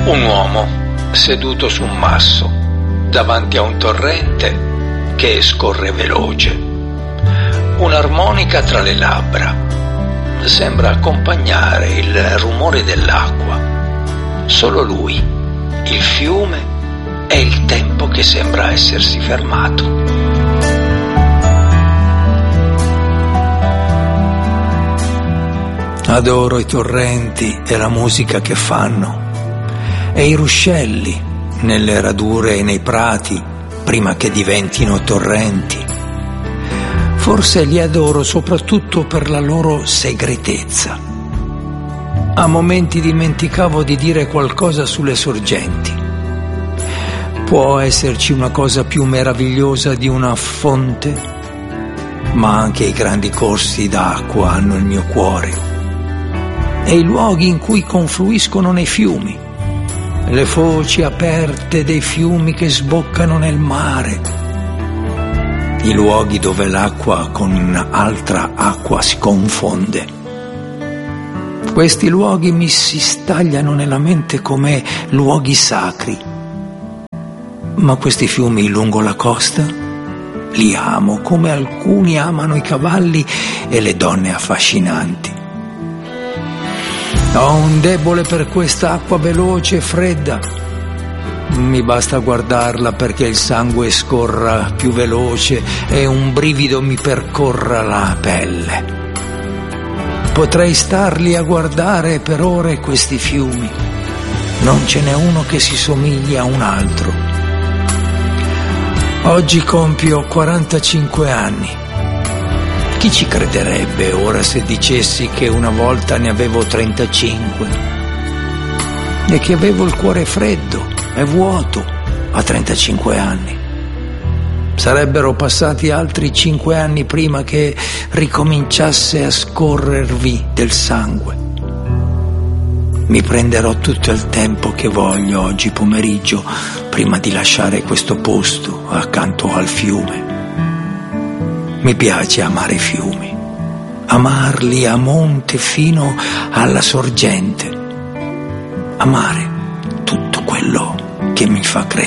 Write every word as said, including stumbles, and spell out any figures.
Un uomo seduto su un masso davanti a un torrente che scorre veloce. Un'armonica tra le labbra sembra accompagnare il rumore dell'acqua. Solo lui, il fiume e il tempo che sembra essersi fermato. Adoro i torrenti e la musica che fanno, e i ruscelli nelle radure e nei prati prima che diventino torrenti. Forse li adoro soprattutto per la loro segretezza. A momenti dimenticavo di dire qualcosa sulle sorgenti. Può esserci una cosa più meravigliosa di una fonte, ma anche i grandi corsi d'acqua hanno il mio cuore. E i luoghi in cui confluiscono nei fiumi, le foci aperte dei fiumi che sboccano nel mare, i luoghi dove l'acqua con altra acqua si confonde. Questi luoghi mi si stagliano nella mente come luoghi sacri. Ma questi fiumi lungo la costa li amo come alcuni amano i cavalli e le donne affascinanti. Ho un debole per questa acqua veloce e fredda. Mi basta guardarla perché il sangue scorra più veloce e un brivido mi percorra la pelle. Potrei starli a guardare per ore questi fiumi. Non ce n'è uno che si somigli a un altro. Oggi compio quarantacinque anni. Chi ci crederebbe ora se dicessi che una volta ne avevo trentacinque e che avevo il cuore freddo e vuoto a trentacinque anni? Sarebbero passati altri cinque anni prima che ricominciasse a scorrervi del sangue. Mi prenderò tutto il tempo che voglio oggi pomeriggio prima di lasciare questo posto accanto al fiume. Mi piace amare i fiumi, amarli a monte fino alla sorgente, amare tutto quello che mi fa crescere.